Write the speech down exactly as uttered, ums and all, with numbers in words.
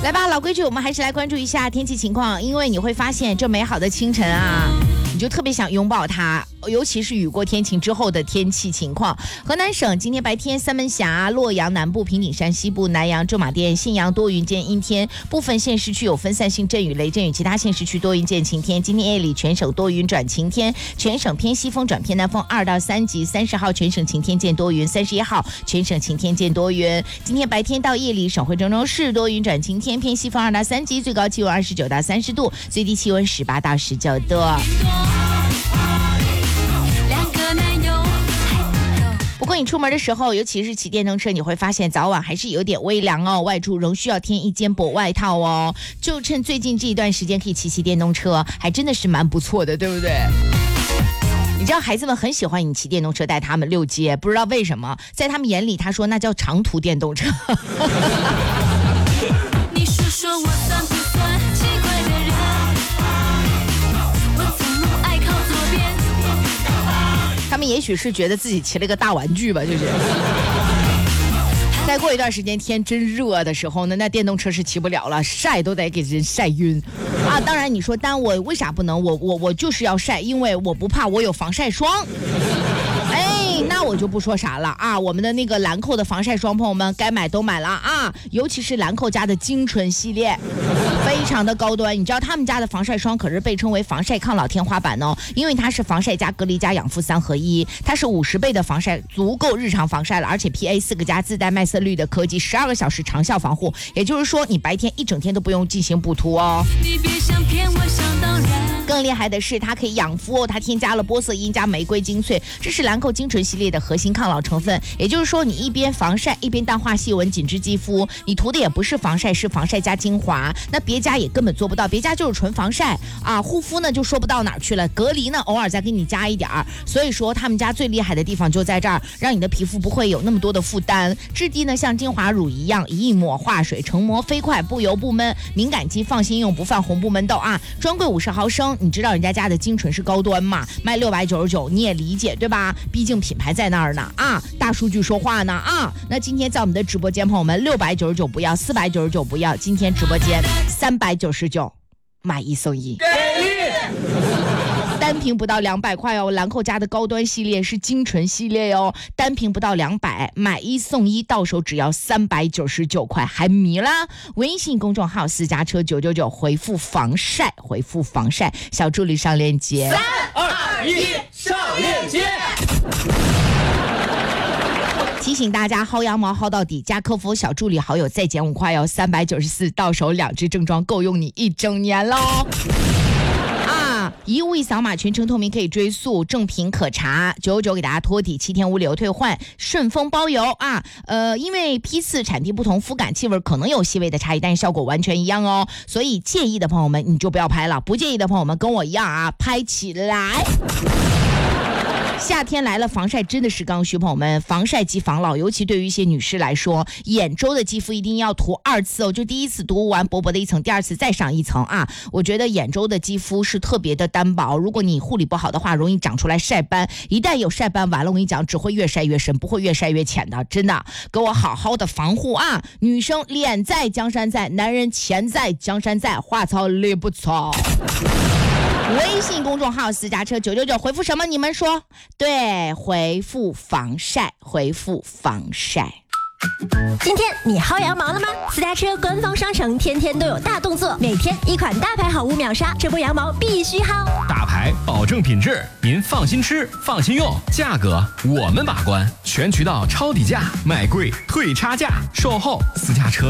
来吧，老规矩，我们还是来关注一下天气情况，因为你会发现这美好的清晨啊，你就特别想拥抱它，尤其是雨过天晴之后的天气情况。河南省今天白天三门峡、洛阳南部、平顶山西部、南阳、驻马店、信阳多云见阴天，部分县市区有分散性阵雨、雷阵雨，其他县市区多云见晴天。今天夜里全省多云转晴天，全省偏西风转偏南风二到三级。三十号全省晴天见多云，三十一号全省晴天见多云。今天白天到夜里，省会郑州市多云转晴天，偏西风二到三级，最高气温二十九到三十度，最低气温十八到十九度。不过你出门的时候，尤其是骑电动车，你会发现早晚还是有点微凉哦，外出仍需要添一件薄外套哦。就趁最近这一段时间可以骑骑电动车，还真的是蛮不错的，对不对？你知道孩子们很喜欢你骑电动车带他们溜街，不知道为什么，在他们眼里他说那叫长途电动车。你说说我算不算奇怪的人，我怎么爱靠左边，他们也许是觉得自己骑了个大玩具吧，就是再过一段时间天真热的时候呢，那电动车是骑不了了，晒都得给人晒晕啊！当然你说单我为啥不能，我我我就是要晒，因为我不怕，我有防晒霜。哎，那我就不说啥了啊！我们的那个兰蔻的防晒霜，朋友们该买都买了啊！尤其是兰蔻家的精纯系列，非常的高端。你知道他们家的防晒霜可是被称为防晒抗老天花板哦，因为它是防晒加隔离加养肤三合一，它是五十倍的防晒，足够日常防晒了，而且 P A 四个加自带麦色绿的科技，十二个小时长效防护，也就是说你白天一整天都不用进行补涂哦。你别想骗我想当然。更厉害的是它可以养肤哦，它添加了玻色因加玫瑰精粹，这是兰蔻精纯系列的核心抗老成分，也就是说你一边防晒一边淡化细纹紧致肌肤，你涂的也不是防晒，是防晒加精华，那别家也根本做不到，别家就是纯防晒啊，护肤呢就说不到哪儿去了，隔离呢偶尔再给你加一点儿，所以说他们家最厉害的地方就在这儿，让你的皮肤不会有那么多的负担，质地呢像精华乳一样一抹化水，成膜飞快，不油不闷，敏感肌放心用，不泛红不闷痘啊。专柜五十毫升，你知道人家家的精纯是高端嘛，卖六百九十九，你也理解对吧？毕竟品牌在那儿呢啊，大数据说话呢啊。那今天在我们的直播间，朋友们，六百九十九不要，四百九十九不要，今天直播间三百九十九，买一送一。单瓶不到两百块哦，兰蔻家的高端系列是精纯系列哦，单瓶不到两百，买一送一，到手只要三百九十九块，还迷啦！微信公众号私家车九九九，回复防晒，回复防晒，小助理上链接。 三二一，上链接。 提醒大家薅羊毛薅到底，加客服小助理好友再减五块哦，三百九十四，到手两支正装够用你一整年喽。一物一扫码，全程透明，可以追溯，正品可查，九九九给大家托底，七天无理由退换，顺丰包邮啊！呃，因为批次产地不同，肤感气味可能有细微的差异，但是效果完全一样哦。所以介意的朋友们你就不要拍了，不介意的朋友们跟我一样啊，拍起来。夏天来了，防晒真的是刚需，朋友们，防晒即防老，尤其对于一些女士来说，眼周的肌肤一定要涂二次哦，就第一次涂完薄薄的一层，第二次再上一层啊。我觉得眼周的肌肤是特别的单薄，如果你护理不好的话，容易长出来晒斑，一旦有晒斑完了，我跟你讲，只会越晒越深，不会越晒越浅的，真的，给我好好的防护啊！女生脸在江山在，男人钱在江山在，话糙理不糙。微信公众号私家车九九九，回复什么？你们说对，回复防晒，回复防晒。 今天你薅羊毛了吗？私家车官方商城天天都有大动作，每天一款大牌好物秒杀，这波羊毛必须薅。 大牌保证品质，您放心吃，放心用，价格我们把关，全渠道抄底价，买贵退差价，售后私家车